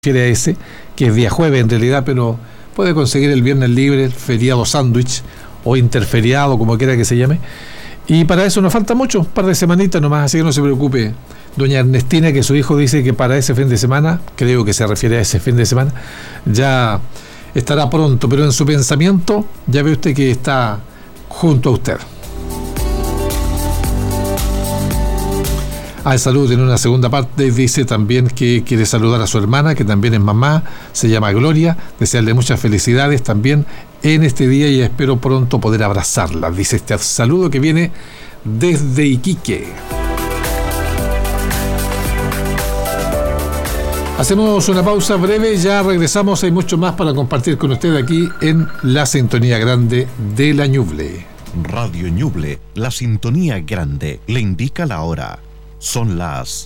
refiere a ese, que es día jueves en realidad, pero puede conseguir el viernes libre, el feriado sándwich o interferiado, como quiera que se llame. Y para eso nos falta mucho, un par de semanitas nomás, así que no se preocupe. Doña Ernestina, que su hijo dice que para ese fin de semana, creo que se refiere a ese fin de semana, ya estará pronto, pero en su pensamiento ya ve usted que está junto a usted. Salud en una segunda parte dice también que quiere saludar a su hermana, que también es mamá, se llama Gloria, desearle muchas felicidades también en este día y espero pronto poder abrazarla, dice este saludo que viene desde Iquique. Hacemos una pausa breve, ya regresamos, hay mucho más para compartir con usted aquí en la sintonía grande de la Ñuble. Radio Ñuble, la sintonía grande, le indica la hora. Son las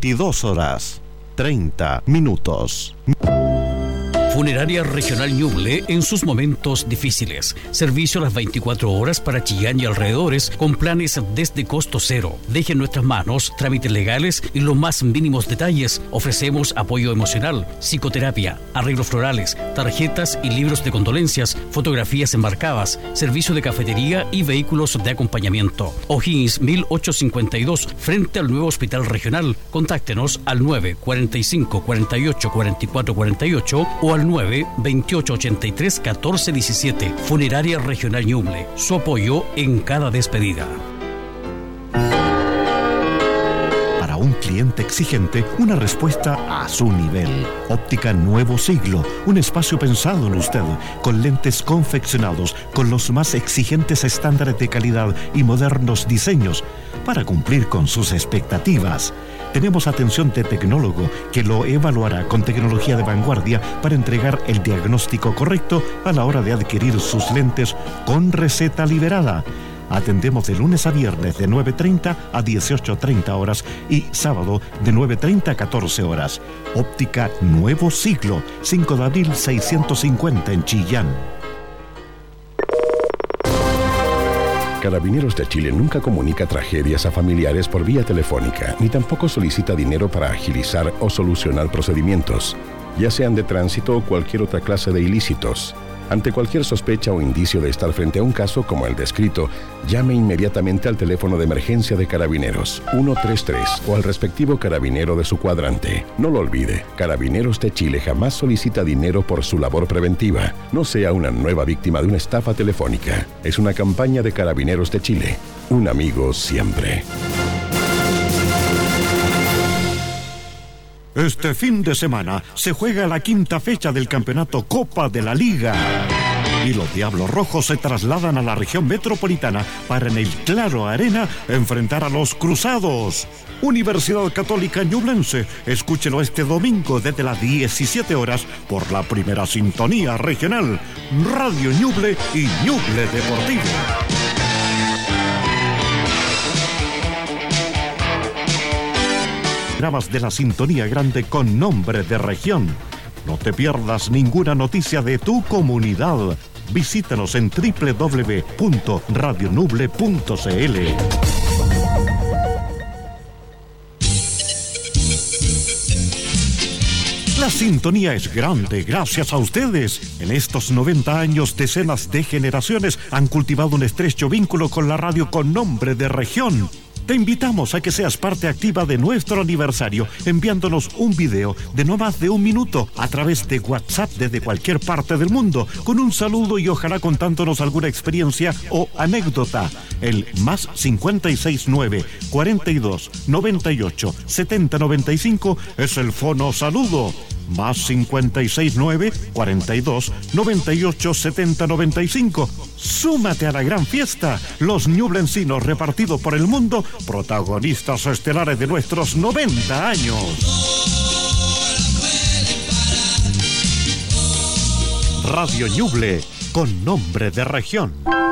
22:30. Funeraria Regional Ñuble en sus momentos difíciles. Servicio a las 24 horas para Chillán y alrededores con planes desde costo cero. Deje en nuestras manos trámites legales y los más mínimos detalles. Ofrecemos apoyo emocional, psicoterapia, arreglos florales, tarjetas y libros de condolencias, fotografías enmarcadas, servicio de cafetería y vehículos de acompañamiento. O'Higgins 1852 frente al nuevo Hospital Regional. Contáctenos al 945 48 44 48 o al 928831417. Funeraria Regional Ñuble, su apoyo en cada despedida. Para un cliente exigente, una respuesta a su nivel. Óptica Nuevo Siglo, un espacio pensado en usted, con lentes confeccionados con los más exigentes estándares de calidad y modernos diseños para cumplir con sus expectativas. Tenemos atención de tecnólogo que lo evaluará con tecnología de vanguardia para entregar el diagnóstico correcto a la hora de adquirir sus lentes con receta liberada. Atendemos de lunes a viernes de 9:30 a 18:30 horas y sábado de 9:30 a 14 horas. Óptica Nuevo Siglo, 5 de abril 650 en Chillán. Carabineros de Chile nunca comunica tragedias a familiares por vía telefónica, ni tampoco solicita dinero para agilizar o solucionar procedimientos, ya sean de tránsito o cualquier otra clase de ilícitos. Ante cualquier sospecha o indicio de estar frente a un caso como el descrito, llame inmediatamente al teléfono de emergencia de Carabineros 133 o al respectivo carabinero de su cuadrante. No lo olvide, Carabineros de Chile jamás solicita dinero por su labor preventiva. No sea una nueva víctima de una estafa telefónica. Es una campaña de Carabineros de Chile. Un amigo siempre. Este fin de semana se juega la quinta fecha del campeonato Copa de la Liga. Y los Diablos Rojos se trasladan a la región metropolitana para en el Claro Arena enfrentar a los Cruzados. Universidad Católica Ñublense, escúchelo este domingo desde las 17 horas por la primera sintonía regional, Radio Ñuble y Ñuble Deportivo. Programas de la sintonía grande con nombre de región. No te pierdas ninguna noticia de tu comunidad. Visítanos en www.radionuble.cl. La sintonía es grande gracias a ustedes. En estos 90 años, decenas de generaciones han cultivado un estrecho vínculo con la radio con nombre de región. Te invitamos a que seas parte activa de nuestro aniversario enviándonos un video de no más de 1 minuto a través de WhatsApp desde cualquier parte del mundo con un saludo y ojalá contándonos alguna experiencia o anécdota. El más 569 42 98 70 95 es el fono saludo. Más 569 42 98 70 95. Súmate a la gran fiesta. Los ñublencinos repartidos por el mundo, protagonistas estelares de nuestros 90 años. Radio Ñuble, con nombre de región.